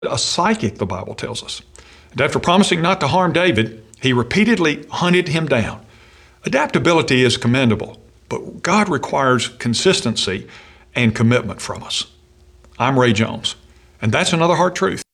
A psychic, the Bible tells us. And after promising not to harm David, he repeatedly hunted him down. Adaptability is commendable, but God requires consistency and commitment from us. I'm Ray Jones, and that's another hard truth.